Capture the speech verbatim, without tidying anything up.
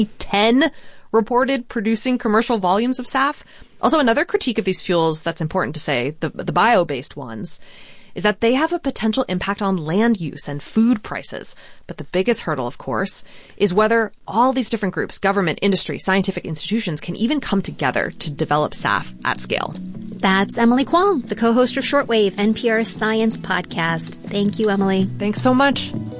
ten reported producing commercial volumes of S A F. Also, another critique of these fuels that's important to say, the, the bio-based ones, is that they have a potential impact on land use and food prices. But the biggest hurdle, of course, is whether all these different groups, government, industry, scientific institutions, can even come together to develop S A F at scale. That's Emily Kwong, the co-host of Shortwave, N P R's science podcast. Thank you, Emily. Thanks so much.